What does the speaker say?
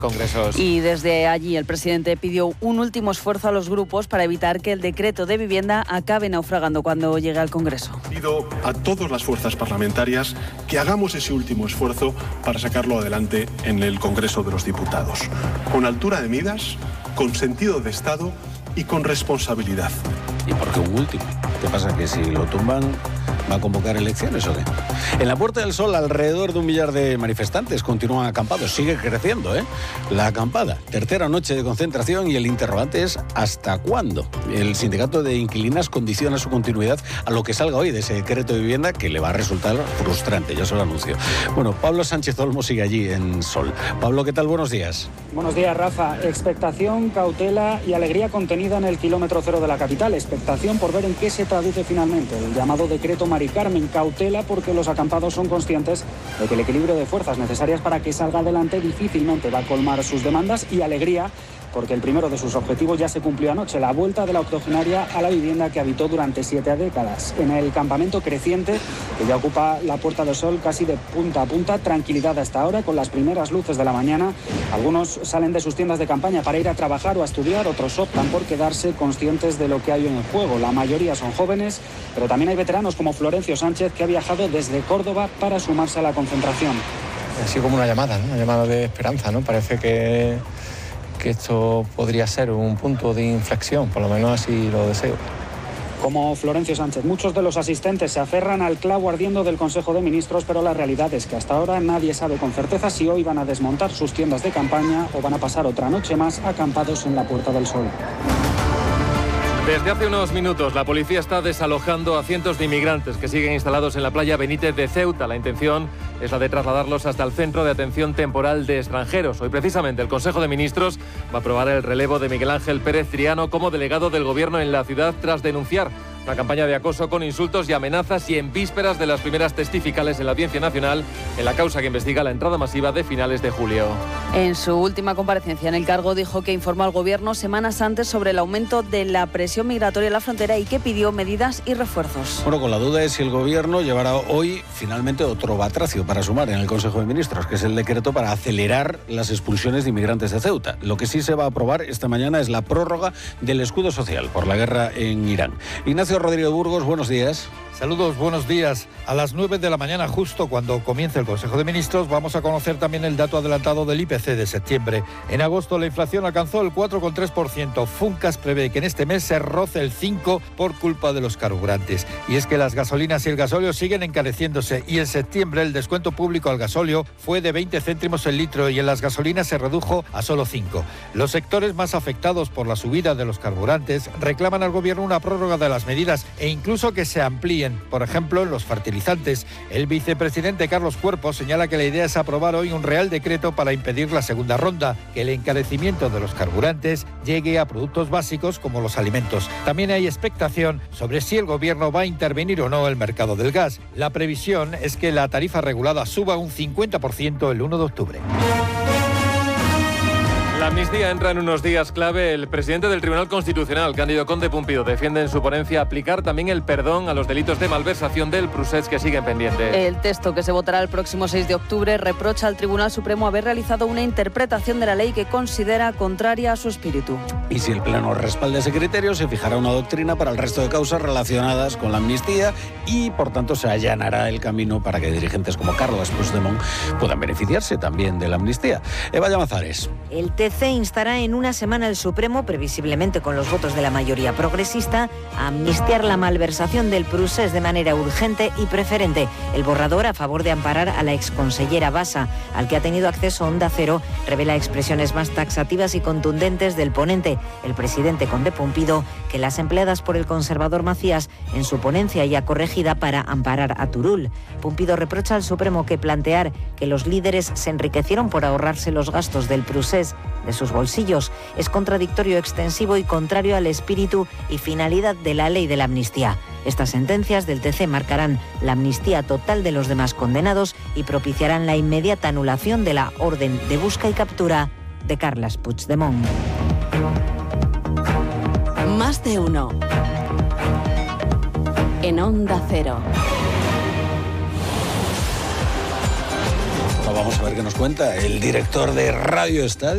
congresos. Y desde allí el presidente pidió un último esfuerzo a los grupos para evitar que el decreto de vivienda acabe naufragando cuando llegue al Congreso. Pido a todas las fuerzas parlamentarias que hagamos ese último esfuerzo para sacarlo adelante en el Congreso de los Diputados, con altura de miras, con sentido de Estado y con responsabilidad. ¿Y por qué un último? ¿Qué pasa? ¿Que si lo tumban va a convocar elecciones o qué? En la Puerta del Sol, alrededor de 1 millar de manifestantes continúan acampados. Sigue creciendo, la acampada. Tercera noche de concentración y el interrogante es ¿hasta cuándo? El sindicato de inquilinas condiciona su continuidad a lo que salga hoy de ese decreto de vivienda que le va a resultar frustrante, ya se lo anuncio. Bueno, Pablo Sánchez Olmo sigue allí en Sol. Pablo, ¿qué tal? Buenos días. Buenos días, Rafa. Expectación, cautela y alegría contenida en el kilómetro cero de la capital. Expectación por ver en qué se traduce finalmente el llamado decreto Mari Carmen. Cautela porque los acampados son conscientes de que el equilibrio de fuerzas necesarias para que salga adelante difícilmente va a colmar sus demandas, y alegría porque el primero de sus objetivos ya se cumplió anoche, la vuelta de la octogenaria a la vivienda que habitó durante 7 décadas. En el campamento creciente, que ya ocupa la Puerta del Sol casi de punta a punta, tranquilidad hasta ahora, con las primeras luces de la mañana. Algunos salen de sus tiendas de campaña para ir a trabajar o a estudiar, otros optan por quedarse conscientes de lo que hay en el juego. La mayoría son jóvenes, pero también hay veteranos como Florencio Sánchez, que ha viajado desde Córdoba para sumarse a la concentración. Ha sido como una llamada, ¿no? Una llamada de esperanza, ¿no? Parece que esto podría ser un punto de inflexión, por lo menos así lo deseo. Como Florencio Sánchez, muchos de los asistentes se aferran al clavo ardiendo del Consejo de Ministros, pero la realidad es que hasta ahora nadie sabe con certeza si hoy van a desmontar sus tiendas de campaña o van a pasar otra noche más acampados en la Puerta del Sol. Desde hace unos minutos la policía está desalojando a cientos de inmigrantes que siguen instalados en la playa Benítez de Ceuta. La intención es la de trasladarlos hasta el Centro de Atención Temporal de Extranjeros. Hoy precisamente el Consejo de Ministros va a aprobar el relevo de Miguel Ángel Pérez Triano como delegado del Gobierno en la ciudad tras denunciar una campaña de acoso con insultos y amenazas, y en vísperas de las primeras testificales en la Audiencia Nacional en la causa que investiga la entrada masiva de finales de julio. En su última comparecencia en el cargo dijo que informó al Gobierno semanas antes sobre el aumento de la presión migratoria en la frontera y que pidió medidas y refuerzos. Bueno, con la duda es si el Gobierno llevará hoy finalmente otro batracio para sumar en el Consejo de Ministros, que es el decreto para acelerar las expulsiones de inmigrantes de Ceuta. Lo que sí se va a aprobar esta mañana es la prórroga del escudo social por la guerra en Irán. Ignacio Rodríguez Burgos, buenos días. Saludos, buenos días. A las 9 de la mañana, justo cuando comience el Consejo de Ministros, vamos a conocer también el dato adelantado del IPC de septiembre. En agosto la inflación alcanzó el 4,3%. Funcas prevé que en este mes se roce el 5% por culpa de los carburantes. Y es que las gasolinas y el gasóleo siguen encareciéndose, y en septiembre el descuento público al gasóleo fue de 20 céntimos el litro y en las gasolinas se redujo a solo 5. Los sectores más afectados por la subida de los carburantes reclaman al Gobierno una prórroga de las medidas e incluso que se amplíen. Por ejemplo, en los fertilizantes. El vicepresidente Carlos Cuerpo señala que la idea es aprobar hoy un real decreto para impedir la segunda ronda, que el encarecimiento de los carburantes llegue a productos básicos como los alimentos. También hay expectación sobre si el Gobierno va a intervenir o no el mercado del gas. La previsión es que la tarifa regulada suba un 50% el 1 de octubre. La amnistía entra en unos días clave. El presidente del Tribunal Constitucional, Cándido Conde Pumpido, defiende en su ponencia aplicar también el perdón a los delitos de malversación del procés que siguen pendientes. El texto, que se votará el próximo 6 de octubre, reprocha al Tribunal Supremo haber realizado una interpretación de la ley que considera contraria a su espíritu. Y si el Pleno respalda ese criterio, se fijará una doctrina para el resto de causas relacionadas con la amnistía y, por tanto, se allanará el camino para que dirigentes como Carles Puigdemont puedan beneficiarse también de la amnistía. Eva Llamazares. El TC instará en una semana al Supremo, previsiblemente con los votos de la mayoría progresista, a amnistiar la malversación del procés de manera urgente y preferente. El borrador, a favor de amparar a la exconsellera Bassa, al que ha tenido acceso Onda Cero, revela expresiones más taxativas y contundentes del ponente, el presidente Conde Pumpido, que las empleadas por el conservador Macías en su ponencia ya corregida para amparar a Turull. Pumpido reprocha al Supremo que plantear que los líderes se enriquecieron por ahorrarse los gastos del procés de sus bolsillos es contradictorio, extensivo y contrario al espíritu y finalidad de la ley de la amnistía. Estas sentencias del TC marcarán la amnistía total de los demás condenados y propiciarán la inmediata anulación de la orden de busca y captura de Carles Puigdemont. Más de uno. En Onda Cero. Vamos a ver qué nos cuenta el director de Radio Estadio.